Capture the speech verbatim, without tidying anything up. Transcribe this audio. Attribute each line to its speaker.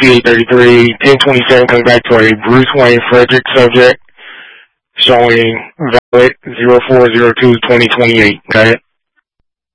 Speaker 1: C eight thirty-three, ten twenty-seven comes back to a Bruce Wayne Frederick subject showing valid zero four zero two twenty twenty-eight, okay?